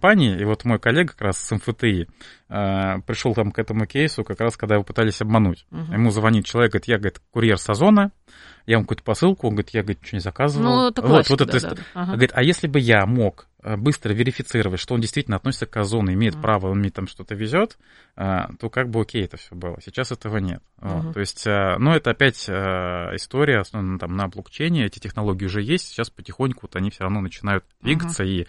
компании, и вот мой коллега как раз с МФТИ пришел там к этому кейсу, как раз когда его пытались обмануть. Ему звонит человек, говорит, я, говорит, курьер с Озона, я вам какую-то посылку, он говорит, я, говорит, ничего не заказывал. Ну, это классика, да. Говорит, а если бы я мог быстро верифицировать, что он действительно относится к Озону, имеет право, он мне там что-то везет, то как бы окей это все было. Сейчас этого нет. То есть, ну, это опять история, основана там на блокчейне, эти технологии уже есть, сейчас потихоньку вот они все равно начинают двигаться, и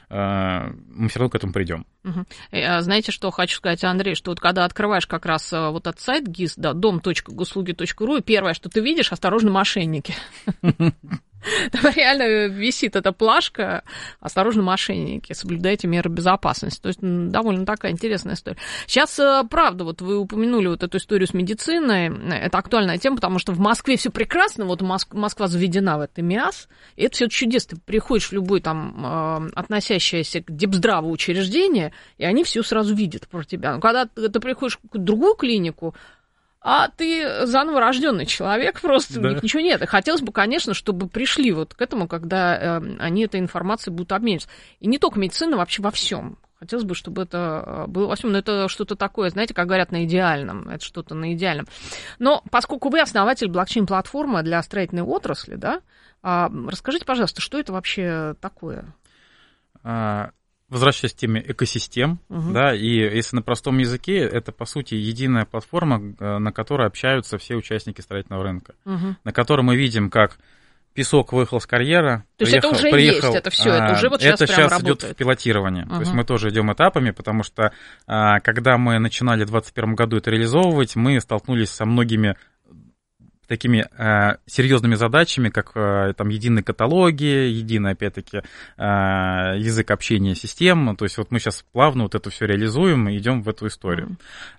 мы все равно к этому придем. Знаете, что хочу сказать, Андрей, что вот когда открываешь как раз вот этот сайт ГИС, да, dom.госуслуги.ру, и первое, что ты видишь, осторожно, мошенники. Там реально висит эта плашка «Осторожно, мошенники, соблюдайте меры безопасности». То есть довольно такая интересная история. Сейчас, правда, вот вы упомянули вот эту историю с медициной. Это актуальная тема, потому что в Москве все прекрасно. Вот Москва заведена в это МИАС, и это все чудесно. Ты приходишь в любое там относящееся к депздраву учреждение, и они все сразу видят про тебя. Но когда ты приходишь в какую-то другую клинику, а ты заново рожденный человек, просто ничего нет. И хотелось бы, конечно, чтобы пришли вот к этому, когда они этой информацией будут обмениваться. И не только медицина, вообще во всем. Хотелось бы, чтобы это было во всем. Но это что-то такое, знаете, как говорят, на идеальном. Это что-то на идеальном. Но поскольку вы основатель блокчейн-платформы для строительной отрасли, да, расскажите, пожалуйста, что это вообще такое? Возвращаясь к теме экосистем, да, и если на простом языке, это, по сути, единая платформа, на которой общаются все участники строительного рынка, на которой мы видим, как песок выехал с карьера, то есть это уже приехал, есть, это все, это уже вот сейчас прямо работает. Это сейчас идет в пилотирование, то есть мы тоже идем этапами, потому что когда мы начинали в 2021 году это реализовывать, мы столкнулись со многими такими серьезными задачами, как там единые каталоги, единый, опять-таки, язык общения систем. То есть вот мы сейчас плавно вот это все реализуем и идем в эту историю.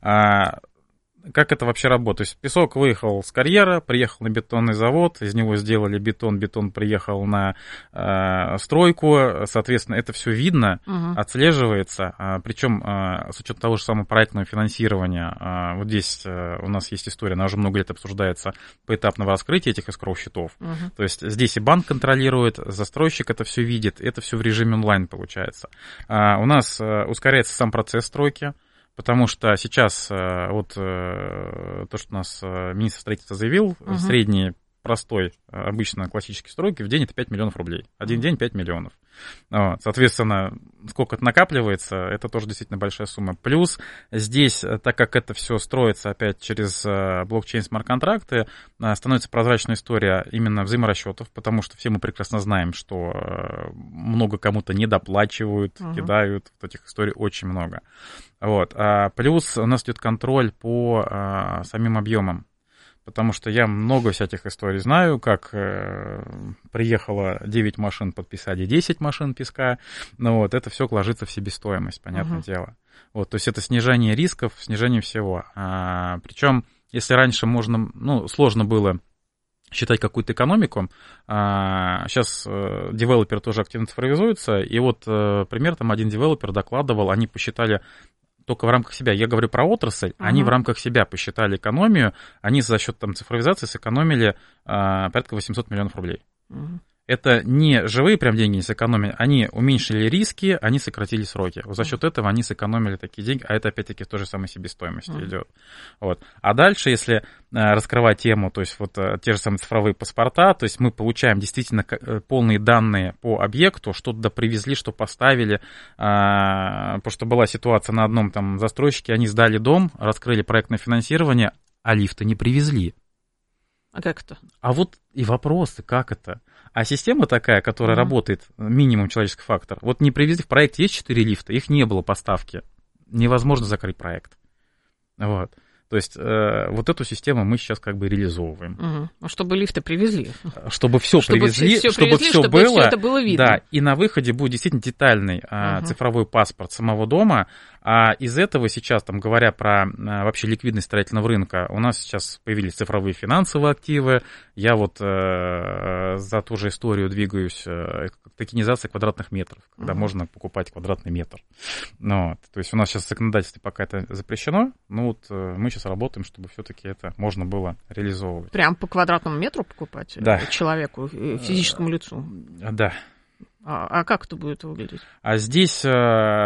Как это вообще работает? То есть песок выехал с карьера, приехал на бетонный завод, из него сделали бетон, бетон приехал на стройку, соответственно, это все видно, отслеживается, причем с учетом того же самого проектного финансирования, вот здесь у нас есть история, она уже много лет обсуждается, поэтапного раскрытия этих эскроу-счетов, то есть здесь и банк контролирует, застройщик это все видит, это все в режиме онлайн получается. У нас ускоряется сам процесс стройки, потому что сейчас вот то, что у нас министр строительства заявил, средний, простой, обычно классический стройки в день это 5 миллионов рублей. Один день 5 миллионов. Вот. Соответственно, сколько это накапливается, это тоже действительно большая сумма. Плюс здесь, так как это все строится опять через блокчейн смарт-контракты, становится прозрачная история именно взаиморасчетов, потому что все мы прекрасно знаем, что много кому-то недоплачивают, кидают, вот этих историй очень много. Вот. Плюс у нас идет контроль по самим объемам. Потому что я много всяких историй знаю, как приехало 9 машин, подписали 10 машин песка, но вот это все ложится в себестоимость, понятное дело. Вот, то есть это снижение рисков, снижение всего. Причем, если раньше сложно было считать какую-то экономику, сейчас девелоперы тоже активно цифровизуются, и вот пример, там один девелопер докладывал, они посчитали только в рамках себя. Я говорю про отрасль, они в рамках себя посчитали экономию, они за счет там, цифровизации сэкономили порядка 800 миллионов рублей. Это не живые прям деньги не сэкономили, они уменьшили риски, они сократили сроки. Вот за счет этого они сэкономили такие деньги, а это опять-таки в той же самой себестоимости идет. Вот. А дальше, если раскрывать тему, то есть вот те же самые цифровые паспорта, то есть мы получаем действительно полные данные по объекту, что туда привезли, что поставили, потому что была ситуация на одном там застройщике, они сдали дом, раскрыли проектное финансирование, а лифта не привезли. А как это? А вот и вопросы, как это? А система такая, которая работает, минимум человеческий фактор. Вот не привезли, в проекте есть 4 лифта, их не было поставки. Невозможно закрыть проект. Вот. То есть вот эту систему мы сейчас как бы реализовываем. Чтобы лифты привезли. Чтобы все привезли, чтобы все было. Все это было видно. Да, и на выходе будет действительно детальный цифровой паспорт самого дома. А из этого сейчас, там, говоря про вообще ликвидность строительного рынка, у нас сейчас появились цифровые финансовые активы. Я вот за ту же историю двигаюсь, токенизация квадратных метров, когда можно покупать квадратный метр. Вот. То есть у нас сейчас в законодательстве пока это запрещено, но вот мы сейчас работаем, чтобы все-таки это можно было реализовывать. Прям по квадратному метру покупать человеку, физическому лицу? Да. А как это будет выглядеть? А здесь